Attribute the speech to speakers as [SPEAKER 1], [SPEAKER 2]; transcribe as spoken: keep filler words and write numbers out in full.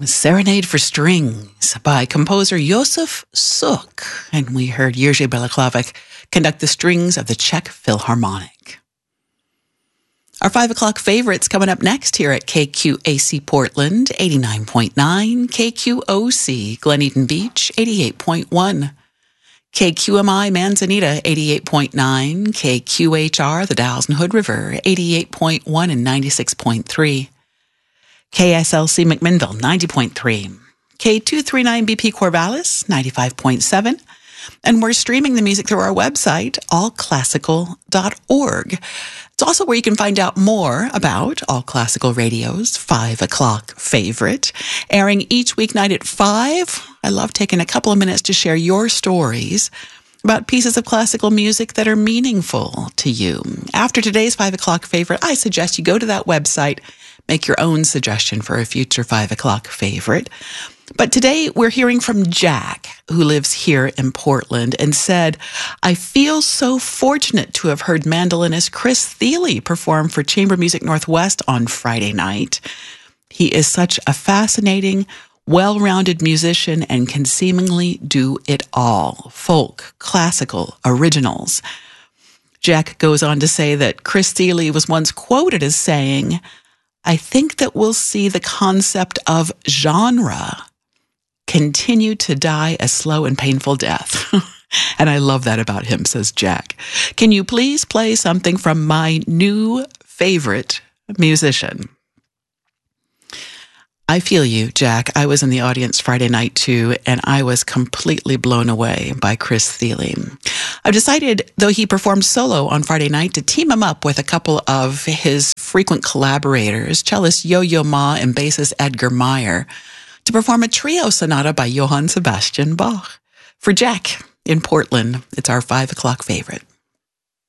[SPEAKER 1] Serenade for Strings by composer Josef Suk. And we heard Jerzy Balaklavic conduct the strings of the Czech Philharmonic. Our five o'clock favorites coming up next here at K Q A C Portland, eighty-nine point nine, K Q O C Glen Eden Beach, eighty-eight point one, K Q M I Manzanita, eighty-eight point nine, K Q H R The Dalles and Hood River, eighty-eight point one and ninety-six point three, K S L C McMinnville, ninety point three, K two thirty-nine B P Corvallis, ninety-five point seven, and we're streaming the music through our website, all classical dot org. It's also where you can find out more about All Classical Radio's five o'clock favorite, airing each weeknight at five. I love taking a couple of minutes to share your stories about pieces of classical music that are meaningful to you. After today's five o'clock favorite, I suggest you go to that website, make your own suggestion for a future five o'clock favorite. But today we're hearing from Jack, who lives here in Portland, and said, I feel so fortunate to have heard mandolinist Chris Thile perform for Chamber Music Northwest on Friday night. He is such a fascinating, well-rounded musician and can seemingly do it all. Folk, classical, originals. Jack goes on to say that Chris Thile was once quoted as saying, I think that we'll see the concept of genre continue to die a slow and painful death. And I love that about him, says Jack. Can you please play something from my new favorite musician? I feel you, Jack. I was in the audience Friday night too, and I was completely blown away by Chris Thile. I've decided, though he performed solo on Friday night, to team him up with a couple of his frequent collaborators, cellist Yo-Yo Ma and bassist Edgar Meyer, to perform a trio sonata by Johann Sebastian Bach. For Jack in Portland, it's our five o'clock favorite.